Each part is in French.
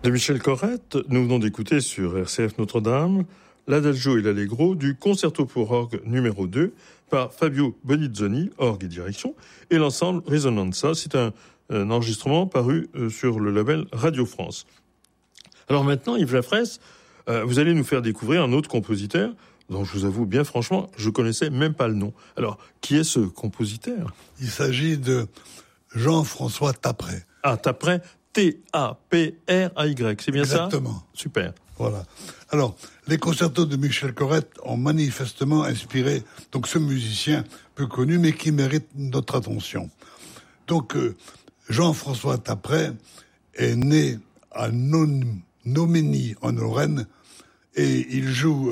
De Michel Corrette, nous venons d'écouter sur RCF Notre-Dame l'Adagio et l'Allegro du Concerto pour orgue numéro 2 par Fabio Bonizzoni, orgue et direction, et l'ensemble Risonanza. C'est un enregistrement paru sur le label Radio France. Alors maintenant, Yves Lafresse, vous allez nous faire découvrir un autre compositeur dont je vous avoue bien franchement, je connaissais même pas le nom. Alors, qui est ce compositeur ? Il s'agit de Jean-François Taprey. Ah, Taprey, T-A-P-R-A-Y, c'est bien ça ? Exactement. Super. Voilà. Alors, les concertos de Michel Corrette ont manifestement inspiré donc ce musicien peu connu, mais qui mérite notre attention. Donc, Jean-François Taprey est né à Nomeny, en Lorraine, et il joue,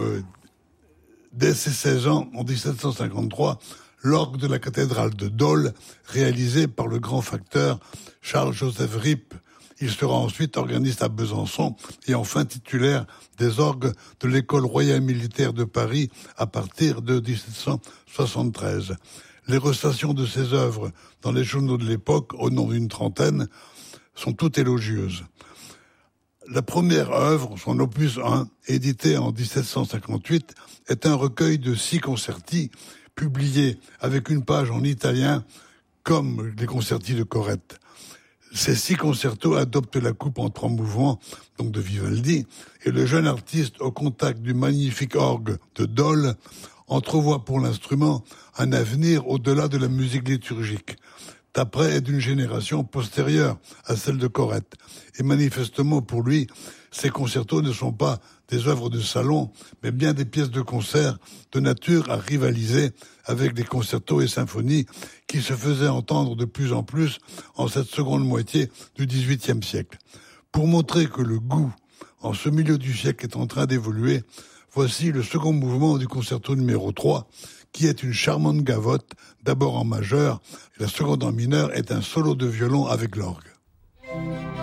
dès ses 16 ans, en 1753, l'orgue de la cathédrale de Dole, réalisé par le grand facteur Charles-Joseph Ripp. Il sera ensuite organiste à Besançon et enfin titulaire des orgues de l'école royale militaire de Paris à partir de 1773. Les restations de ses œuvres dans les journaux de l'époque, au nom d'une trentaine, sont toutes élogieuses. La première œuvre, son opus 1, édité en 1758, est un recueil de 6 concerti publiés avec une page en italien comme les concerti de Corrette. Ces 6 concertos adoptent la coupe en 3 mouvements, donc de Vivaldi, et le jeune artiste, au contact du magnifique orgue de Dole, entrevoit pour l'instrument un avenir au-delà de la musique liturgique. Taprey est d'une génération postérieure à celle de Corrette, et manifestement pour lui, ces concertos ne sont pas des œuvres de salon, mais bien des pièces de concert de nature à rivaliser avec les concertos et symphonies qui se faisaient entendre de plus en plus en cette seconde moitié du XVIIIe siècle. Pour montrer que le goût, en ce milieu du siècle, est en train d'évoluer, voici le second mouvement du concerto numéro 3, qui est une charmante gavotte, d'abord en majeur, et la seconde en mineur est un solo de violon avec l'orgue.